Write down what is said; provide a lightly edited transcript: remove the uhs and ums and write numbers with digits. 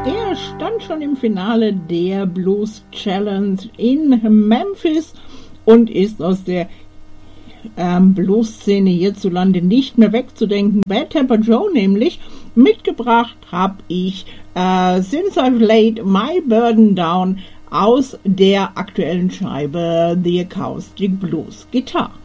Der stand schon im Finale der Blues Challenge in Memphis und ist aus der Blues-Szene hierzulande nicht mehr wegzudenken. Bad Temper Joe nämlich. Mitgebracht habe ich Since I've Laid My Burden Down aus der aktuellen Scheibe The Acoustic Blues Guitar.